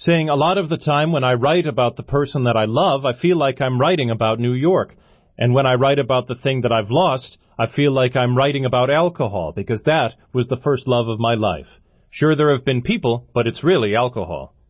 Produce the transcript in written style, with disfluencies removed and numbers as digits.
saying a lot of the time when I write about the person that I love, I feel like I'm writing about New York. And when I write about the thing that I've lost, I feel like I'm writing about alcohol, because that was the first love of my life. Sure, there have been people, but it's really alcohol.